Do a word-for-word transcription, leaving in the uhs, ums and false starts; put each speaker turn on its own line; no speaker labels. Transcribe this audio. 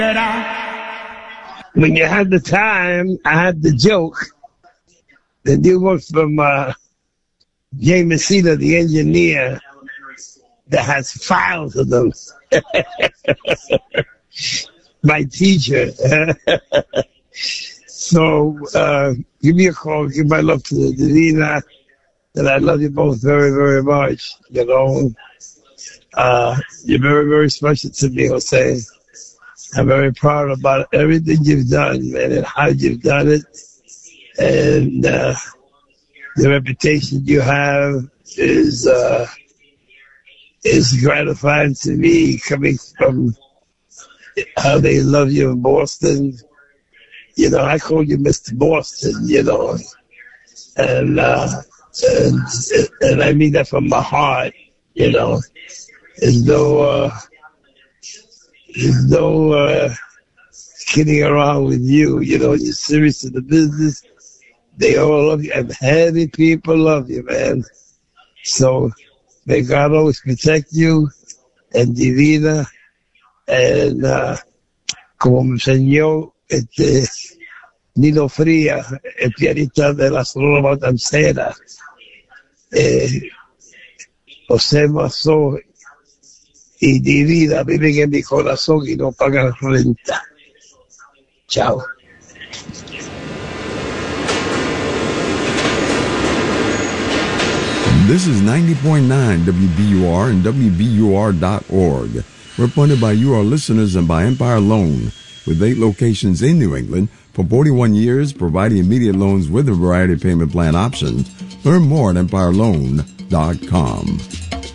When you have the time, I have the joke. The new one from uh, Jay Messina, the engineer, that has files of them. My teacher. So uh, give me a call. Give my love to Divina. And I love you both very, very much. You know, uh, you're very, very special to me, Jose. I'm very proud about everything you've done, man, and how you've done it. And uh, the reputation you have is uh, is gratifying to me, coming from how they love you in Boston. You know, I call you Mister Boston, you know, and, uh, and, and I mean that from my heart, you know. There's no, uh, there's no uh, kidding around with you, you know. You're serious in the business. They all love you, and heavy people love you, man. So may God always protect you and Divina, and uh, como me enseñó este Nino Fría, el pianista de la Sonora Matancera, eh, José Mazó y Divina viven en mi corazón y no pagan renta. Chao.
This is ninety point nine W B U R and W B U R dot org. We're funded by you, our listeners, and by Empire Loan, with eight locations in New England for forty-one years, providing immediate loans with a variety of payment plan options. Learn more at empire loan dot com.